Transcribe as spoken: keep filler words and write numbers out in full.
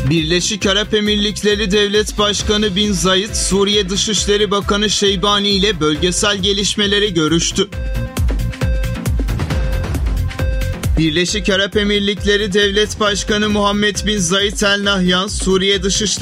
Birleşik Arap Emirlikleri Devlet Başkanı Bin Zayed, Suriye Dışişleri Bakanı Şeybani ile bölgesel gelişmeleri görüştü. Birleşik Arap Emirlikleri Devlet Başkanı Muhammed Bin Zayed Al Nahyan, Suriye Dışişleri